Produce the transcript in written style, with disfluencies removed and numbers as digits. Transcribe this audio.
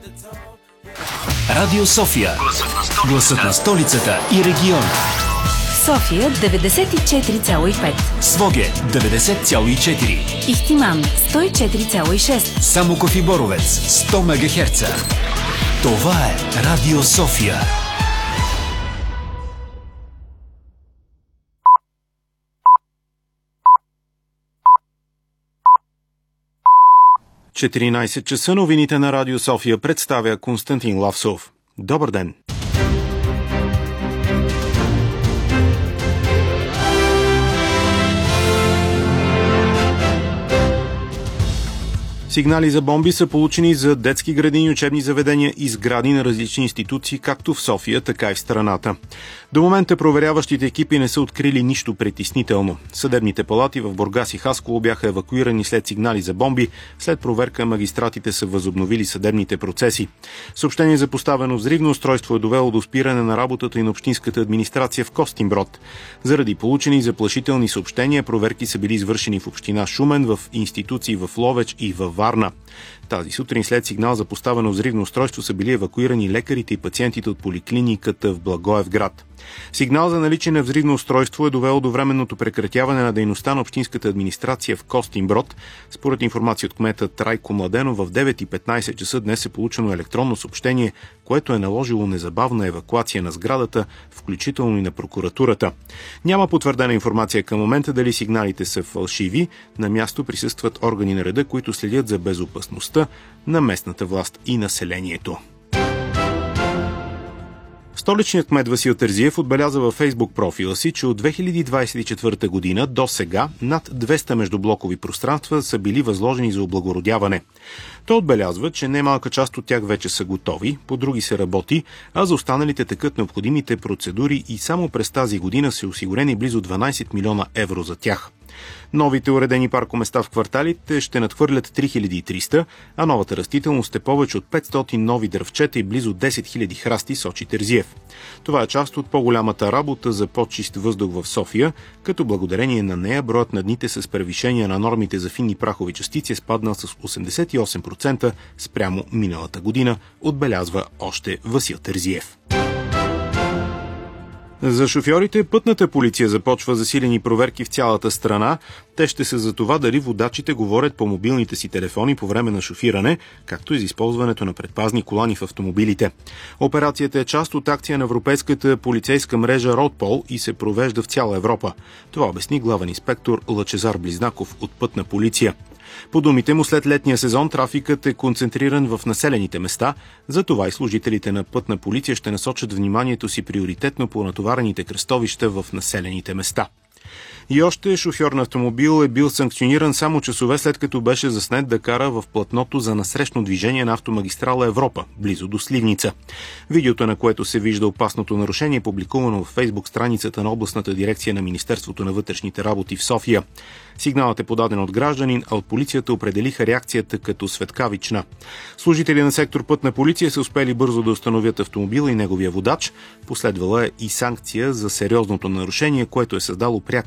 Радио София. Гласът на столицата и региона. София 94,5. Своге 90,4. Ихтиман 104,6. Самоков и Боровец 100 МГц. Това е Радио София. – 14 часа. Новините на Радио София представя Константин Лавсов. Добър ден! Сигнали за бомби са получени за детски градини, учебни заведения и сгради на различни институции, както в София, така и в страната. До момента проверяващите екипи не са открили нищо притеснително. Съдебните палати в Бургас и Хасково бяха евакуирани след сигнали за бомби. След проверка магистратите са възобновили съдебните процеси. Съобщение за поставено взривно устройство е довело до спиране на работата и на общинската администрация в Костинброд. Заради получени заплашителни съобщения, проверки са били извършени в община Шумен, в институции в Ловеч и във Варна. Тази сутрин след сигнал за поставено взривно устройство са били евакуирани лекарите и пациентите от поликлиниката в Благоевград. Сигнал за наличие на взривно устройство е довело до временното прекратяване на дейността на общинската администрация в Костинброд. Според информация от кмета Трайко Младенов, в 9:15 часа днес е получено електронно съобщение, което е наложило незабавна евакуация на сградата, включително и на прокуратурата. Няма потвърдена информация към момента дали сигналите са фалшиви. На място присъстват органи на реда, които следят за безопасността на местната власт и населението. Столичният кмет Васил Терзиев отбеляза във Фейсбук профила си, че от 2024 година до сега над 200 междублокови пространства са били възложени за облагородяване. Той отбелязва, че немалка част от тях вече са готови, по други се работи, а за останалите текат необходимите процедури и само през тази година са осигурени близо 12 милиона евро за тях. Новите уредени паркоместа в кварталите ще надхвърлят 3300, а новата растителност е повече от 500 нови дървчета и близо 10 000 храсти, сочи Терзиев. Това е част от по-голямата работа за по-чист въздух в София, като благодарение на нея броят на дните с превишение на нормите за финни прахови частици е спаднал с 88% спрямо миналата година, отбелязва още Васил Терзиев. За шофьорите пътната полиция започва засилени проверки в цялата страна. Те ще са за това дали водачите говорят по мобилните си телефони по време на шофиране, както и за използването на предпазни колани в автомобилите. Операцията е част от акция на европейската полицейска мрежа Родпол и се провежда в цяла Европа. Това обясни главен инспектор Лъчезар Близнаков от пътна полиция. По думите му, след летния сезон трафикът е концентриран в населените места, затова и служителите на пътна полиция ще насочат вниманието си приоритетно по натоварените кръстовища в населените места. И още шофьор на автомобил е бил санкциониран само часове след като беше заснет да кара в платното за насрещно движение на автомагистрала Европа, близо до Сливница. Видеото, на което се вижда опасното нарушение, е публикувано в Фейсбук страницата на областната дирекция на Министерството на вътрешните работи в София. Сигналът е подаден от гражданин, а от полицията определиха реакцията като светкавична. Служители на сектор пътна полиция са успели бързо да установят автомобила и неговия водач. Последвала е и санкция за сериозното нарушение, което е създало пряка